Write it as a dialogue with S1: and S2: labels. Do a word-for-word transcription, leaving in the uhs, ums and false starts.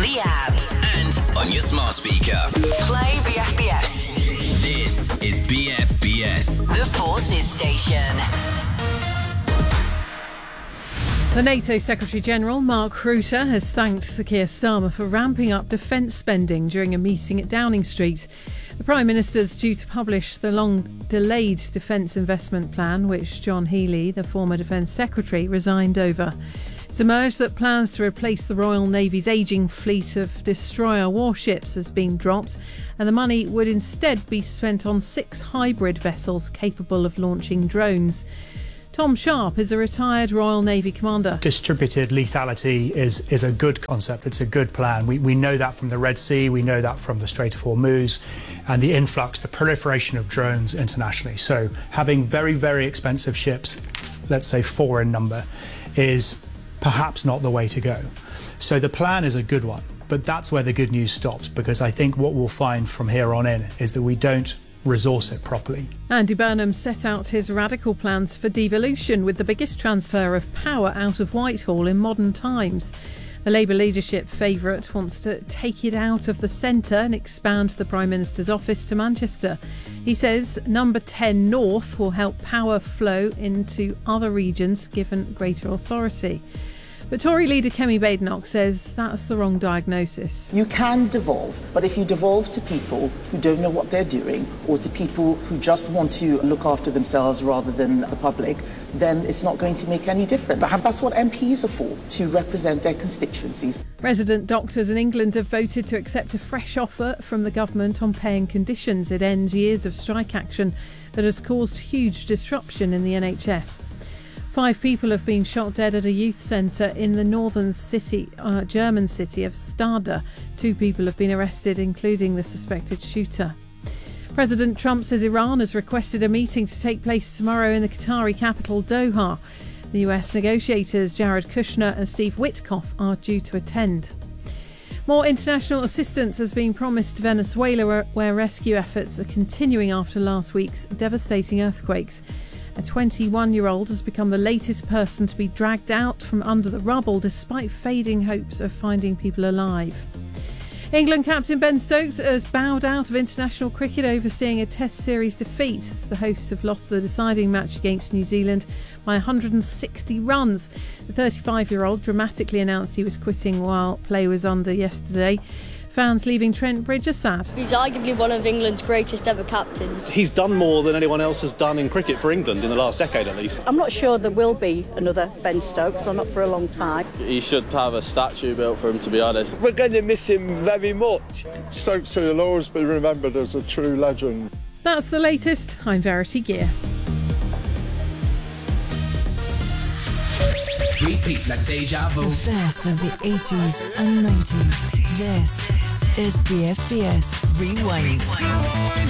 S1: the app
S2: and on your smart speaker.
S1: Play B F B S.
S2: This is B F B S,
S1: The Forces Station.
S3: The NATO Secretary-General, Mark Rutte, has thanked Sir Keir Starmer for ramping up defence spending during a meeting at Downing Street. The Prime Minister's due to publish the long-delayed defence investment plan, which John Healey, the former Defence Secretary, resigned over. It's emerged that plans to replace the Royal Navy's ageing fleet of destroyer warships has been dropped, and the money would instead be spent on six hybrid vessels capable of launching drones. Tom Sharp is a retired Royal Navy commander.
S4: Distributed lethality is, is a good concept. It's a good plan. We, we know that from the Red Sea. We know that from the Strait of Hormuz and the influx, the proliferation of drones internationally. So having very, very expensive ships, let's say four in number, is perhaps not the way to go. So the plan is a good one, but that's where the good news stops, because I think what we'll find from here on in is that we don't resource it properly.
S3: Andy Burnham set out his radical plans for devolution with the biggest transfer of power out of Whitehall in modern times. The Labour leadership favourite wants to take it out of the centre and expand the Prime Minister's office to Manchester. He says number ten North will help power flow into other regions given greater authority. But Tory leader Kemi Badenoch says that's the wrong diagnosis.
S5: You can devolve, but if you devolve to people who don't know what they're doing, or to people who just want to look after themselves rather than the public, then it's not going to make any difference. That's what M Ps are for, to represent their constituencies.
S3: Resident doctors in England have voted to accept a fresh offer from the government on paying conditions. It ends years of strike action that has caused huge disruption in the N H S. Five people have been shot dead at a youth centre in the northern city, uh, German city of Stade. Two people have been arrested, including the suspected shooter. President Trump says Iran has requested a meeting to take place tomorrow in the Qatari capital, Doha. The U S negotiators Jared Kushner and Steve Witkoff are due to attend. More international assistance has been promised to Venezuela, where rescue efforts are continuing after last week's devastating earthquakes. A twenty-one-year-old has become the latest person to be dragged out from under the rubble despite fading hopes of finding people alive. England captain Ben Stokes has bowed out of international cricket over seeing a Test series defeat. The hosts have lost the deciding match against New Zealand by one hundred sixty runs. The thirty-five-year-old dramatically announced he was quitting while play was under yesterday. Fans leaving Trent Bridge are sad.
S6: He's arguably one of England's greatest ever captains.
S7: He's done more than anyone else has done in cricket for England in the last decade at least.
S8: I'm not sure there will be another Ben Stokes, or not for a long time.
S9: He should have a statue built for him, to be honest.
S10: We're going to miss him very much. Stokes will always be remembered as a true legend.
S3: That's the latest. I'm Verity Gear.
S2: Repeat like deja vu.
S11: The best of the eighties and nineties. This is B F B S Rewind.